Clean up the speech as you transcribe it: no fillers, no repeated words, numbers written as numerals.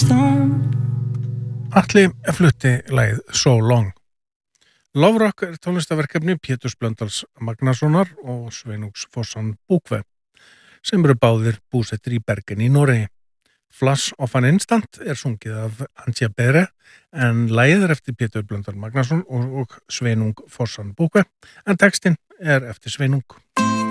Atli flutti lagið So Long. Love Rock tónlistarverkefni Péturs Blöndals Magnasonar og Sveinungs Fossan Búkve, sem eru báðir búsettir í Bergen í Noregi. Flash of an Instant sungið af Antje Bere, en lagið eftir Pétur Blöndal Magnason og Sveinung Fossan Búkve, en textinn eftir Sveinung.